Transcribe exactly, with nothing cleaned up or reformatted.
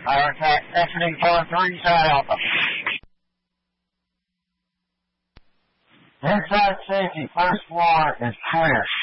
Fire attack, exiting four three, side Alpha. Inside safety, first floor is clear.